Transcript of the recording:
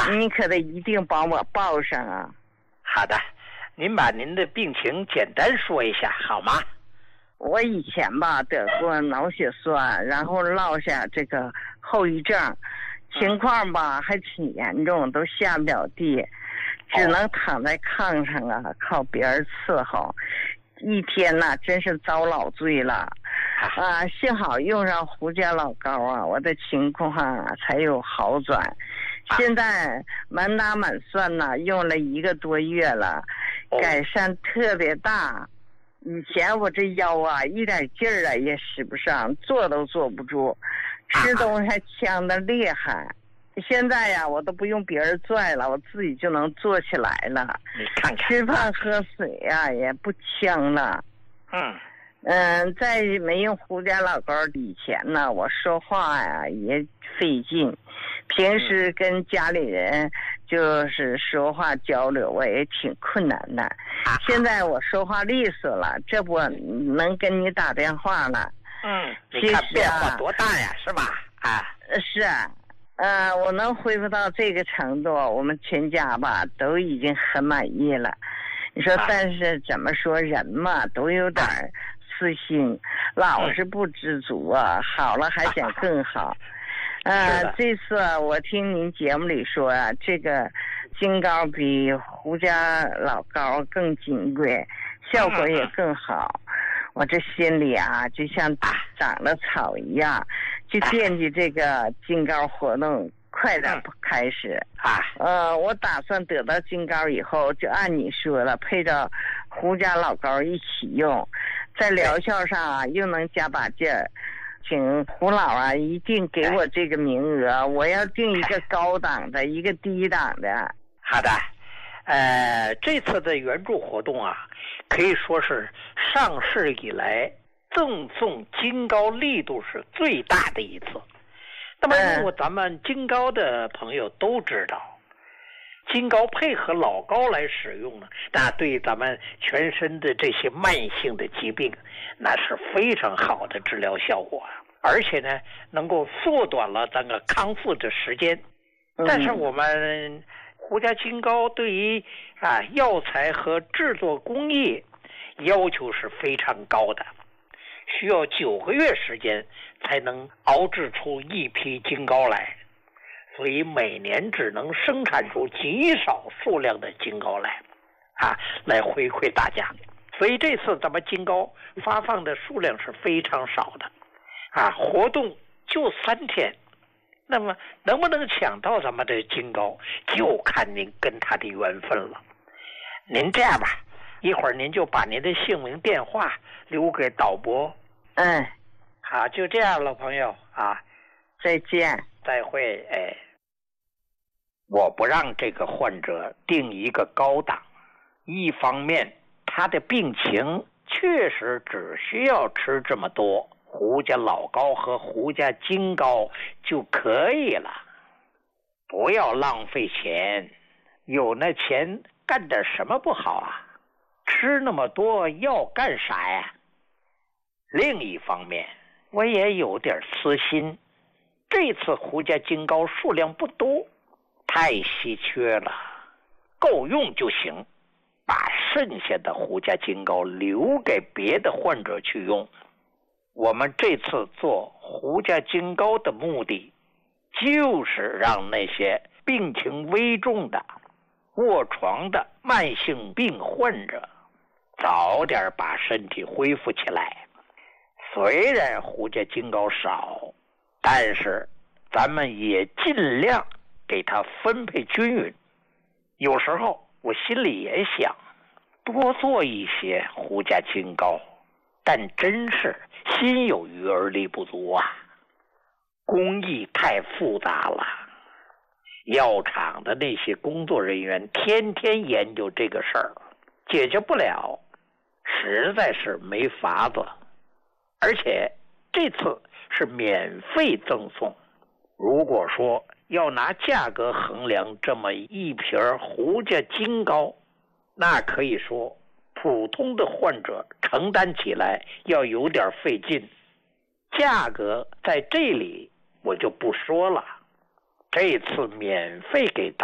你可得一定帮我报上啊。 好的，您把您的病情简单说一下好吗？ 我以前吧得过脑血栓，然后落下这个后遗症，情况吧还挺严重，都下不了地，只能躺在炕上啊，靠别人伺候。一天呐，真是遭老罪了啊！幸好用上胡家老膏啊，我的情况啊才有好转。现在满打满算呐，用了1个多月了，改善特别大。以前我这腰啊一点劲儿啊也使不上，坐都坐不住，吃东西还呛得厉害。现在呀，我都不用别人拽了，我自己就能坐起来了。 你看看， 吃饭喝水呀也不呛了。在没用胡家老膏以前呢，我说话呀也费劲，平时跟家里人就是说话交流我也挺困难的。现在我说话利索了，这不能跟你打电话了。 你看变化多大呀，是吧？ 是啊。我能恢复到这个程度，我们全家吧都已经很满意了。你说，但是怎么说，人嘛都有点私心，老是不知足啊，好了还想更好。这次我听您节目里说啊，这个金膏比胡家老膏更金贵，效果也更好。我这心里啊就像长了草一样，就惦记这个金膏活动快点开始。我打算得到金膏以后，就按你说了，配着胡家老膏一起用，在疗效上啊又能加把劲儿。请胡老啊一定给我这个名额，我要定一个高档的，一个低档的。 好的。这次的援助活动啊，可以说是上市以来赠送金膏力度是最大的一次。那么如果咱们金膏的朋友都知道，金膏配合老膏来使用呢，那对咱们全身的这些慢性的疾病，那是非常好的治疗效果，而且呢，能够缩短了咱个康复的时间。但是我们胡家金膏对于药材和制作工艺要求是非常高的，需要9个月时间才能熬制出一批金膏来，所以每年只能生产出极少数量的金膏来回馈大家。所以这次咱们金膏发放的数量是非常少的活动就3天。那么能不能抢到咱们的金膏，就看您跟他的缘分了。您这样吧，一会儿您就把您的姓名电话留给导播。好，就这样了，朋友再见， 再会。我不让这个患者定一个高档，一方面他的病情确实只需要吃这么多胡家老膏和胡家金膏就可以了，不要浪费钱，有那钱干点什么不好啊？吃那么多要干啥呀？另一方面，我也有点私心，这次胡家金膏数量不多，太稀缺了，够用就行，把剩下的胡家金膏留给别的患者去用。我们这次做胡家金膏的目的，就是让那些病情危重的、卧床的慢性病患者早点把身体恢复起来。虽然胡家金膏少，但是咱们也尽量给它分配均匀。有时候我心里也想多做一些胡家金膏，但真是心有余而力不足啊，工艺太复杂了，药厂的那些工作人员天天研究这个事儿，解决不了，实在是没法子。而且这次是免费赠送，如果说要拿价格衡量这么一瓶胡家金膏，那可以说普通的患者承担起来要有点费劲，价格在这里我就不说了。这次免费给大